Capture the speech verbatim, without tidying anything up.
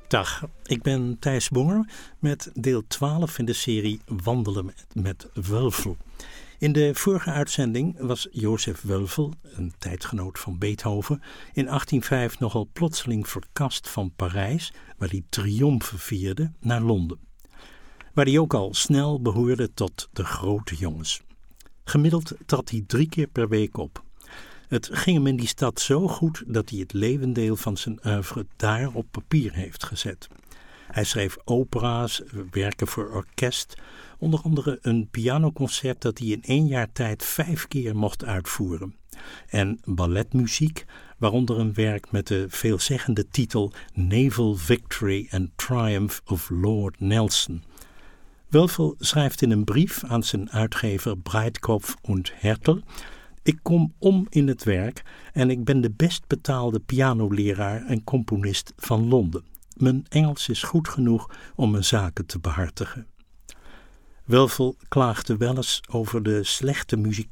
Dag, ik ben Thijs Bonger met deel twaalf in de serie Wandelen met, met Wölfel. In de vorige uitzending was Joseph Wölfel, een tijdgenoot van Beethoven, in achttien vijf nogal plotseling verkast van Parijs, waar hij triomfen vierde, naar Londen. Waar hij ook al snel behoorde tot de grote jongens. Gemiddeld trad hij drie keer per week op. Het ging hem in die stad zo goed dat hij het levendeel van zijn oeuvre daar op papier heeft gezet. Hij schreef opera's, werken voor orkest, onder andere een pianoconcert dat hij in één jaar tijd vijf keer mocht uitvoeren. En balletmuziek, waaronder een werk met de veelzeggende titel Naval Victory and Triumph of Lord Nelson. Wölfel schrijft in een brief aan zijn uitgever Breitkopf und Härtel: ik kom om in het werk en ik ben de best betaalde pianoleraar en componist van Londen. Mijn Engels is goed genoeg om mijn zaken te behartigen. Wölfel klaagde wel eens over de slechte muziek